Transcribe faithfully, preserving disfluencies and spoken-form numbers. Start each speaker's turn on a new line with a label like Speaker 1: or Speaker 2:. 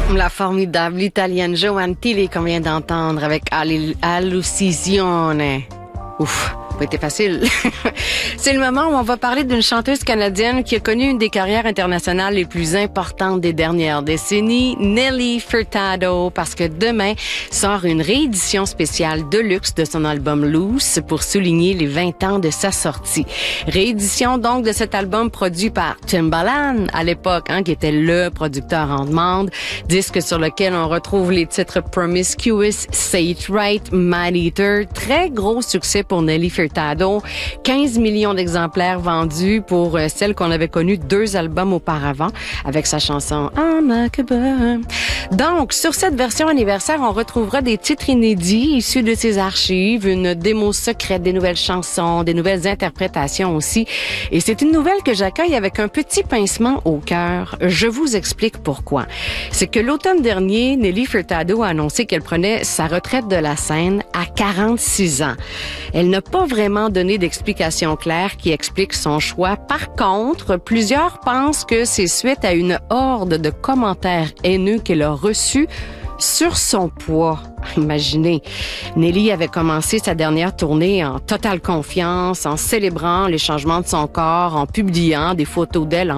Speaker 1: La formidable italienne Joanne Tilly qu'on vient d'entendre avec Hallucisione. Ouf, pas été facile. C'est le moment où on va parler d'une chanteuse canadienne qui a connu une des carrières internationales les plus importantes des dernières décennies, Nelly Furtado, parce que demain sort une réédition spéciale de luxe de son album Loose pour souligner les vingt ans de sa sortie. Réédition donc de cet album produit par Timbaland à l'époque, hein, qui était le producteur en demande, disque sur lequel on retrouve les titres Promiscuous, Say It Right, Man Eater, très gros succès pour Nelly Furtado, quinze millions d'exemplaires vendus pour euh, celle qu'on avait connue deux albums auparavant avec sa chanson I'm Like a Bird. Donc, sur cette version anniversaire, on retrouvera des titres inédits issus de ses archives, une démo secrète, des nouvelles chansons, des nouvelles interprétations aussi. Et c'est une nouvelle que j'accueille avec un petit pincement au cœur. Je vous explique pourquoi. C'est que l'automne dernier, Nelly Furtado a annoncé qu'elle prenait sa retraite de la scène à quarante-six ans. Elle n'a pas vraiment donné d'explication claire qui explique son choix. Par contre, plusieurs pensent que c'est suite à une horde de commentaires haineux qu'elle a reçus sur son poids. Imaginez, Nelly avait commencé sa dernière tournée en totale confiance, en célébrant les changements de son corps, en publiant des photos d'elle en